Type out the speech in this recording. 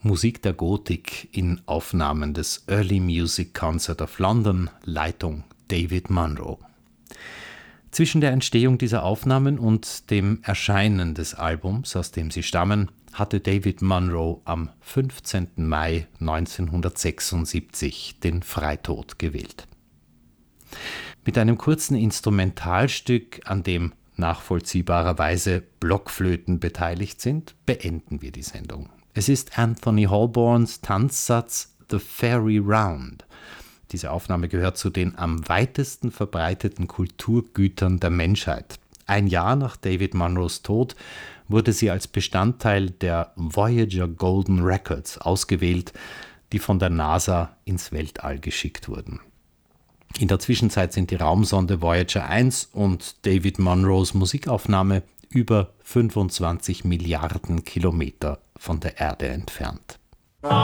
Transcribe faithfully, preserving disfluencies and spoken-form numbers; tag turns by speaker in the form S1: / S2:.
S1: Musik der Gotik in Aufnahmen des Early Music Concert of London, Leitung David Munro. Zwischen der Entstehung dieser Aufnahmen und dem Erscheinen des Albums, aus dem sie stammen, hatte David Munro am fünfzehnten Mai neunzehnhundertsechsundsiebzig den Freitod gewählt. Mit einem kurzen Instrumentalstück, an dem nachvollziehbarerweise Blockflöten beteiligt sind, beenden wir die Sendung. Es ist Anthony Holborns Tanzsatz The Fairy Round. Diese Aufnahme gehört zu den am weitesten verbreiteten Kulturgütern der Menschheit. Ein Jahr nach David Munros Tod wurde sie als Bestandteil der Voyager Golden Records ausgewählt, die von der NASA ins Weltall geschickt wurden. In der Zwischenzeit sind die Raumsonde Voyager eins und David Munros Musikaufnahme über fünfundzwanzig Milliarden Kilometer von der Erde entfernt.